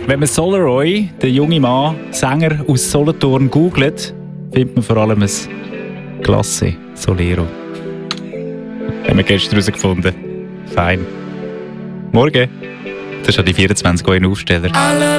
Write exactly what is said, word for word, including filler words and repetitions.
Wenn man Solaroy, den jungen Mann, Sänger aus Solothurn, googelt, findet man vor allem ein Classe Solero. Haben wir gestern herausgefunden. Fein. Morgen. Das ist ja die vierundzwanzig Euro Aufsteller.